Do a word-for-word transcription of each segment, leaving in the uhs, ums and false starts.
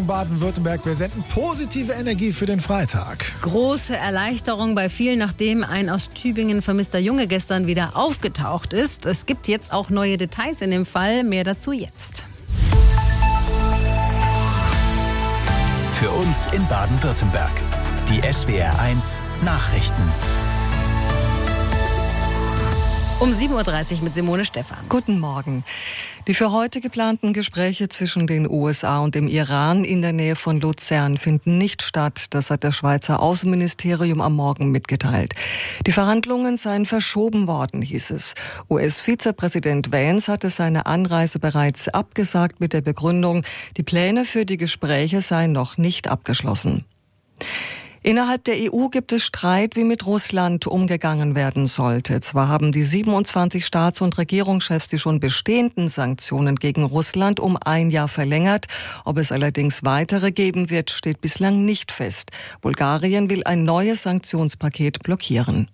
Baden-Württemberg. Wir senden positive Energie für den Freitag. Große Erleichterung bei vielen, nachdem ein aus Tübingen vermisster Junge gestern wieder aufgetaucht ist. Es gibt jetzt auch neue Details in dem Fall. Mehr dazu jetzt. Für uns in Baden-Württemberg. Die S W R eins Nachrichten. Um sieben Uhr dreißig mit Simone Stephan. Guten Morgen. Die für heute geplanten Gespräche zwischen den U S A und dem Iran in der Nähe von Luzern finden nicht statt. Das hat das Schweizer Außenministerium am Morgen mitgeteilt. Die Verhandlungen seien verschoben worden, hieß es. U S-Vizepräsident Vance hatte seine Anreise bereits abgesagt mit der Begründung, die Pläne für die Gespräche seien noch nicht abgeschlossen. Innerhalb der E U gibt es Streit, wie mit Russland umgegangen werden sollte. Zwar haben die siebenundzwanzig Staats- und Regierungschefs die schon bestehenden Sanktionen gegen Russland um ein Jahr verlängert. Ob es allerdings weitere geben wird, steht bislang nicht fest. Bulgarien will ein neues Sanktionspaket blockieren.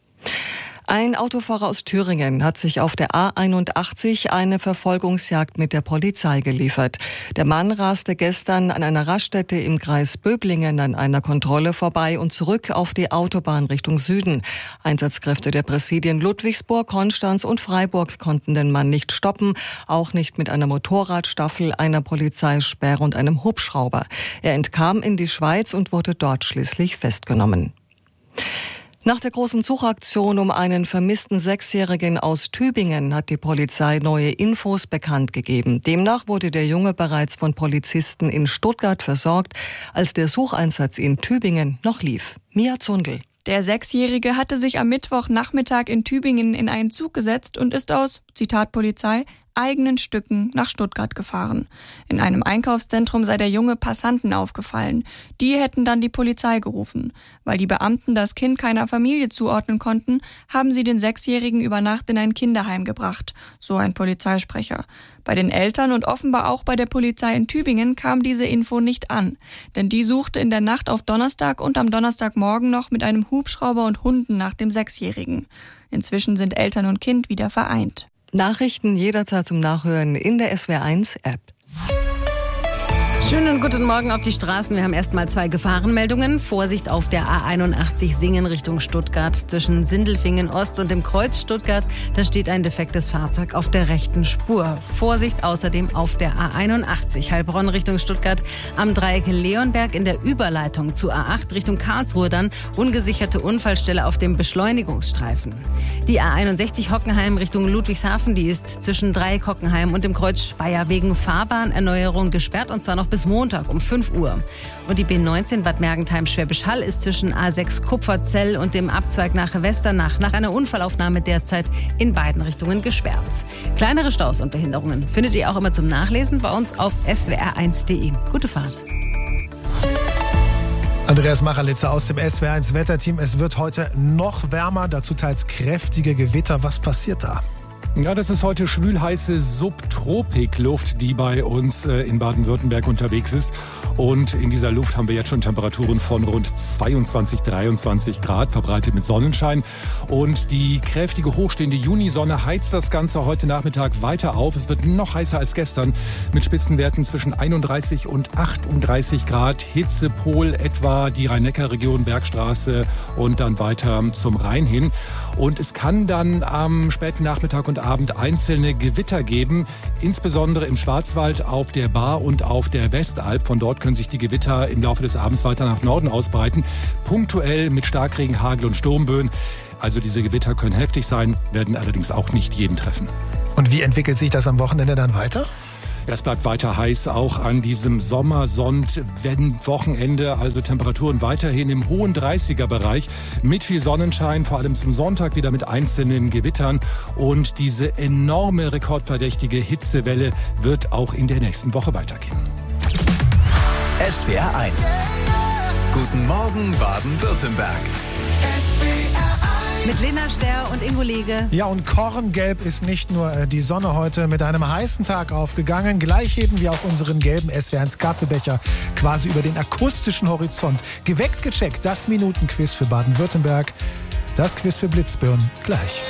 Ein Autofahrer aus Thüringen hat sich auf der A einundachtzig eine Verfolgungsjagd mit der Polizei geliefert. Der Mann raste gestern an einer Raststätte im Kreis Böblingen an einer Kontrolle vorbei und zurück auf die Autobahn Richtung Süden. Einsatzkräfte der Präsidien Ludwigsburg, Konstanz und Freiburg konnten den Mann nicht stoppen, auch nicht mit einer Motorradstaffel, einer Polizeisperre und einem Hubschrauber. Er entkam in die Schweiz und wurde dort schließlich festgenommen. Nach der großen Suchaktion um einen vermissten Sechsjährigen aus Tübingen hat die Polizei neue Infos bekannt gegeben. Demnach wurde der Junge bereits von Polizisten in Stuttgart versorgt, als der Sucheinsatz in Tübingen noch lief. Mia Zundel. Der Sechsjährige hatte sich am Mittwochnachmittag in Tübingen in einen Zug gesetzt und ist aus, Zitat Polizei, eigenen Stücken nach Stuttgart gefahren. In einem Einkaufszentrum sei der Junge Passanten aufgefallen. Die hätten dann die Polizei gerufen. Weil die Beamten das Kind keiner Familie zuordnen konnten, haben sie den Sechsjährigen über Nacht in ein Kinderheim gebracht, so ein Polizeisprecher. Bei den Eltern und offenbar auch bei der Polizei in Tübingen kam diese Info nicht an. Denn die suchte in der Nacht auf Donnerstag und am Donnerstagmorgen noch mit einem Hubschrauber und Hunden nach dem Sechsjährigen. Inzwischen sind Eltern und Kind wieder vereint. Nachrichten jederzeit zum Nachhören in der S W R eins App. Schönen guten Morgen auf die Straßen. Wir haben erstmal zwei Gefahrenmeldungen. Vorsicht auf der A einundachtzig Singen Richtung Stuttgart. Zwischen Sindelfingen Ost und dem Kreuz Stuttgart, da steht ein defektes Fahrzeug auf der rechten Spur. Vorsicht außerdem auf der A einundachtzig Heilbronn Richtung Stuttgart. Am Dreieck Leonberg in der Überleitung zu A acht Richtung Karlsruhe dann ungesicherte Unfallstelle auf dem Beschleunigungsstreifen. Die A einundsechzig Hockenheim Richtung Ludwigshafen, die ist zwischen Dreieck Hockenheim und dem Kreuz Speyer wegen Fahrbahnerneuerung gesperrt und zwar noch bis Montag um fünf Uhr. Und die B neunzehn Bad Mergentheim-Schwäbisch Hall ist zwischen A sechs Kupferzell und dem Abzweig nach Westernach nach einer Unfallaufnahme derzeit in beiden Richtungen gesperrt. Kleinere Staus und Behinderungen findet ihr auch immer zum Nachlesen bei uns auf s w r eins punkt d e. Gute Fahrt. Andreas Machalitzer aus dem S W R eins Wetterteam. Es wird heute noch wärmer, dazu teils kräftige Gewitter. Was passiert da? Ja, das ist heute schwülheiße Subtropikluft, die bei uns äh, in Baden-Württemberg unterwegs ist. Und in dieser Luft haben wir jetzt schon Temperaturen von rund zweiundzwanzig, dreiundzwanzig Grad, verbreitet mit Sonnenschein. Und die kräftige, hochstehende Junisonne heizt das Ganze heute Nachmittag weiter auf. Es wird noch heißer als gestern mit Spitzenwerten zwischen einunddreißig und achtunddreißig Grad. Hitzepol etwa die Rhein-Neckar-Region, Bergstraße und dann weiter zum Rhein hin. Und es kann dann am späten Nachmittag und Abend einzelne Gewitter geben, insbesondere im Schwarzwald, auf der Baar und auf der Westalb. Von dort können sich die Gewitter im Laufe des Abends weiter nach Norden ausbreiten, punktuell mit Starkregen, Hagel und Sturmböen. Also diese Gewitter können heftig sein, werden allerdings auch nicht jeden treffen. Und wie entwickelt sich das am Wochenende dann weiter? Es bleibt weiter heiß, auch an diesem Sommersonnt-Wochenende. Also Temperaturen weiterhin im hohen dreißiger-Bereich mit viel Sonnenschein, vor allem zum Sonntag wieder mit einzelnen Gewittern. Und diese enorme rekordverdächtige Hitzewelle wird auch in der nächsten Woche weitergehen. S W R eins. Guten Morgen Baden-Württemberg. Mit Lena Sterr und Ingo Lege. Ja, und Korngelb ist nicht nur die Sonne heute mit einem heißen Tag aufgegangen. Gleich heben wir auch unseren gelben S W R eins Kaffeebecher quasi über den akustischen Horizont. Geweckt, gecheckt, das Minutenquiz für Baden-Württemberg. Das Quiz für Blitzbirnen gleich.